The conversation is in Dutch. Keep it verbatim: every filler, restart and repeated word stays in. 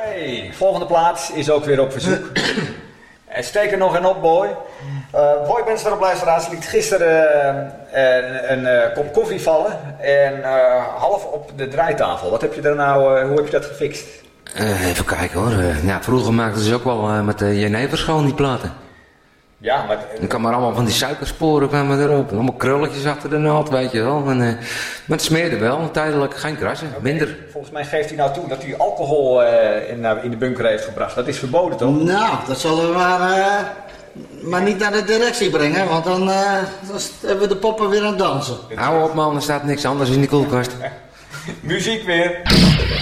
Hey, volgende plaats is ook weer op verzoek. En steek er nog een op, Boy. Uh, Boy Benster luisteraars liet gisteren uh, een, een uh, kop koffie vallen en uh, half op de draaitafel. Wat heb je er nou, uh, hoe heb je dat gefixt? Uh, even kijken hoor. Uh, ja, vroeger maakten ze ook wel uh, met de jenever schoon die platen. Ja, maar... Dan kwam er allemaal van die suikersporen kwamen erop. Allemaal krulletjes achter de naald, weet je wel. En, uh, maar het smeerde wel, tijdelijk geen krassen, okay. Minder. Volgens mij geeft hij nou toe dat hij alcohol uh, in, uh, in de bunker heeft gebracht. Dat is verboden, toch? Nou, dat zullen we maar, uh, maar niet naar de directie brengen, want dan, uh, dan hebben we de poppen weer aan het dansen. Hou op man, er staat niks anders in die koelkast. Muziek weer.